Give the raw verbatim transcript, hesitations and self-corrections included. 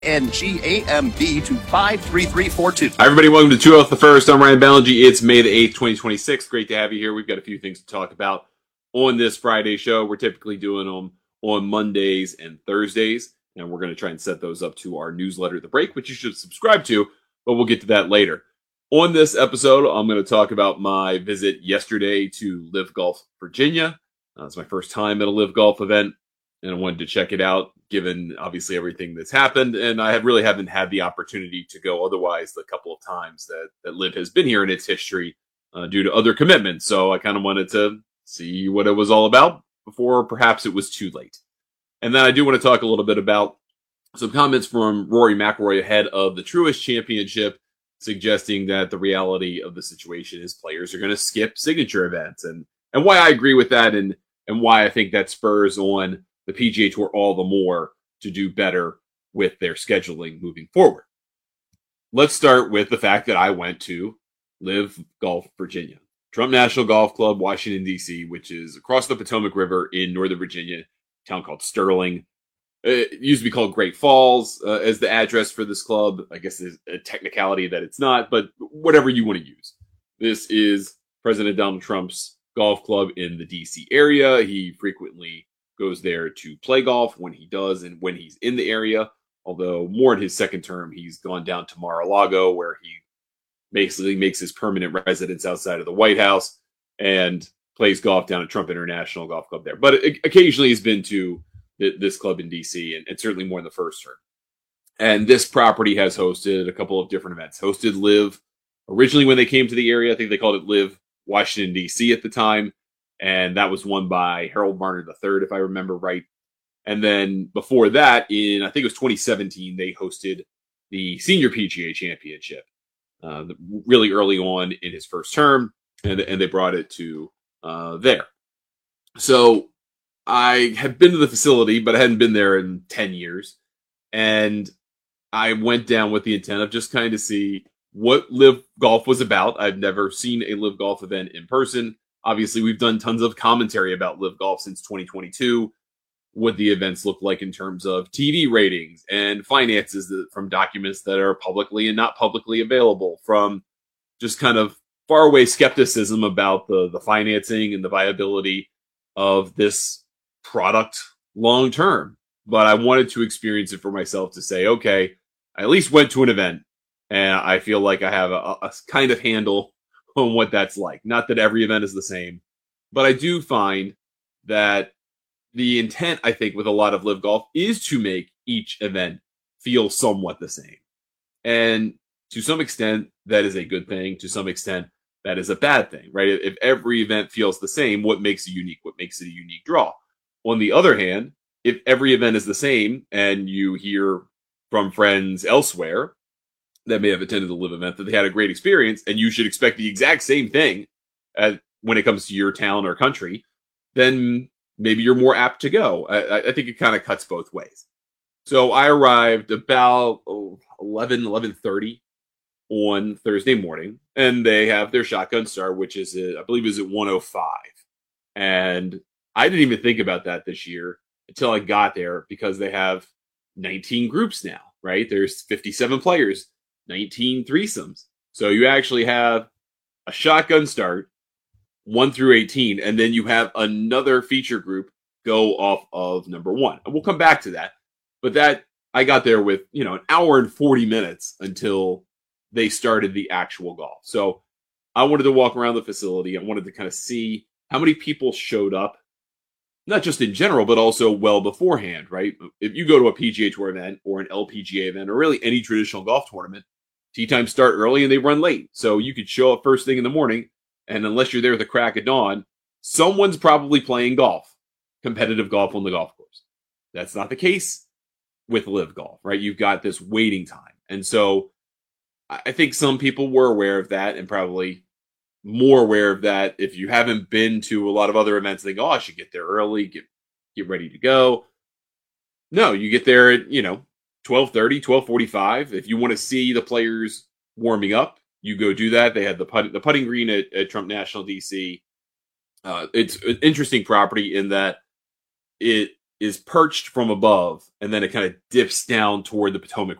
N G A M B to five three three four two. Hi, everybody. Welcome to Two Off the First. I'm Ryan Ballingy. It's May the eighth, twenty twenty-six. Great to have you here. We've got a few things to talk about on this Friday show. We're typically doing them on Mondays and Thursdays, and we're going to try and set those up to our newsletter, The Break, which you should subscribe to, but we'll get to that later. On this episode, I'm going to talk about my visit yesterday to Live Golf Virginia. Uh, it's my first time at a Live Golf event, and I wanted to check it out, given obviously everything that's happened. And I have really haven't had the opportunity to go otherwise the couple of times that, that Live has been here in its history uh, due to other commitments. So I kind of wanted to see what it was all about before perhaps it was too late. And then I do want to talk a little bit about some comments from Rory McIlroy ahead of the Truist Championship, suggesting that the reality of the situation is players are going to skip signature events, and, and why I agree with that, and, and why I think that spurs on the P G A Tour all the more to do better with their scheduling moving forward. Let's start with the fact that I went to Live Golf Virginia, Trump National Golf Club, Washington, D C, which is across the Potomac River in Northern Virginia, a town called Sterling. It used to be called Great Falls uh, as the address for this club. I guess there's a technicality that it's not, but whatever you want to use. This is President Donald Trump's golf club in the D C area. He frequently goes there to play golf when he does and when he's in the area. Although more in his second term, he's gone down to Mar-a-Lago, where he basically makes his permanent residence outside of the White House and plays golf down at Trump International Golf Club there. But occasionally he's been to this club in D C, and, and certainly more in the first term. And this property has hosted a couple of different events. Hosted Live originally when they came to the area. I think they called it Live Washington, D C at the time. And that was won by Harold Varner the third, if I remember right. And then before that, in I think it was twenty seventeen, they hosted the Senior P G A Championship uh, really early on in his first term, and, and they brought it to uh, there. So I had been to the facility, but I hadn't been there in ten years. And I went down with the intent of just kind of see what Live Golf was about. I've never seen a Live Golf event in person. Obviously, we've done tons of commentary about Live Golf since twenty twenty-two, what the events look like in terms of T V ratings and finances that, from documents that are publicly and not publicly available, from just kind of faraway skepticism about the, the financing and the viability of this product long term. But I wanted to experience it for myself to say, okay, I at least went to an event, and I feel like I have a, a kind of handle on what that's like. Not that every event is the same, but I do find that the intent, I think, with a lot of Live Golf is to make each event feel somewhat the same. And to some extent, that is a good thing. To some extent, that is a bad thing, right? If every event feels the same, what makes it unique? What makes it a unique draw? On the other hand, if every event is the same and you hear from friends elsewhere that may have attended the Live event that they had a great experience, and you should expect the exact same thing at, when it comes to your town or country, then maybe you're more apt to go. I, I think it kind of cuts both ways. So I arrived about oh, eleven, eleven thirty on Thursday morning, and they have their shotgun start, which is, at, I believe is at one oh five. And I didn't even think about that this year until I got there, because they have nineteen groups now, right? There's fifty-seven players, nineteen threesomes. So you actually have a shotgun start, one through eighteen, and then you have another feature group go off of number one. And we'll come back to that. But that, I got there with, you know, an hour and forty minutes until they started the actual golf. So I wanted to walk around the facility. I wanted to kind of see how many people showed up, not just in general, but also well beforehand, right? If you go to a P G A Tour event or an L P G A event or really any traditional golf tournament, tee times start early and they run late. So you could show up first thing in the morning, and unless you're there at the crack of dawn, someone's probably playing golf, competitive golf on the golf course. That's not the case with Live Golf, right? You've got this waiting time. And so I think some people were aware of that, and probably more aware of that if you haven't been to a lot of other events. They go, oh, I should get there early, get get ready to go. No, you get there at, you know, twelve thirty, twelve forty-five. If you want to see the players warming up, you go do that. They had the, put- the putting green at, at Trump National D C. Uh, it's an interesting property in that it is perched from above, and then it kind of dips down toward the Potomac